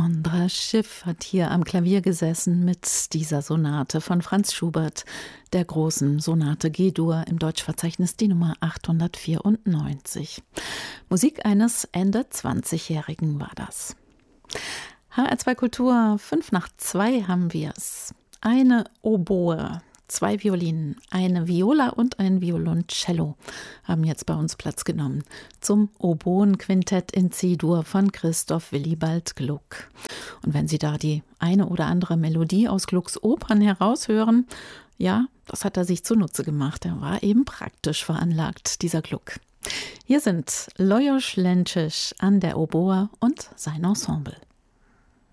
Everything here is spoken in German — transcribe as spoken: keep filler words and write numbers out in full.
Alexandra Schiff hat hier am Klavier gesessen mit dieser Sonate von Franz Schubert, der großen Sonate G-Dur, im Deutschverzeichnis die Nummer achthundertvierundneunzig. Musik eines Ende zwanzigjährigen war das. H R zwei Kultur, fünf nach zwei haben wir's. Eine Oboe, zwei Violinen, eine Viola und ein Violoncello haben jetzt bei uns Platz genommen zum Oboenquintett in C-Dur von Christoph Willibald Gluck. Und wenn Sie da die eine oder andere Melodie aus Glucks Opern heraushören, ja, das hat er sich zunutze gemacht. Er war eben praktisch veranlagt, dieser Gluck. Hier sind Lajos Lenčić an der Oboe und sein Ensemble.